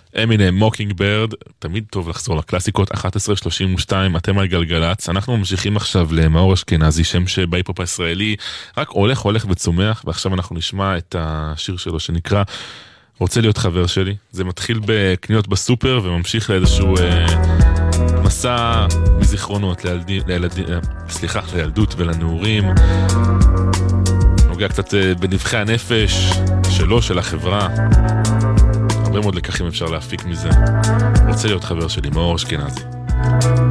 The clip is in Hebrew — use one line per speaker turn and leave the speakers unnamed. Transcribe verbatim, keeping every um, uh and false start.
אמינם, מוקינג ברד, תמיד טוב לחזור לקלאסיקות, אחת עשרה שלושים ושתיים, אתם על גלגלץ, אנחנו ממשיכים עכשיו למאור אשכנזי, שם שבהיפ-הופ הישראלי רק הולך, הולך וצומח, ועכשיו אנחנו נשמע את השיר שלו שנקרא רוצה להיות חבר שלי. זה מתחיל בקניות בסופר וממשיך לאיזשהו אה, מסע מזיכרונות לילדי, לילדי, אה, סליחה, לילדות ולנעורים, נוגע קצת אה, בנבחי הנפש שלו, של החברה. הרבה מאוד לקחים אפשר להפיק מזה. רוצה להיות חבר שלי, מאור אשכנזי.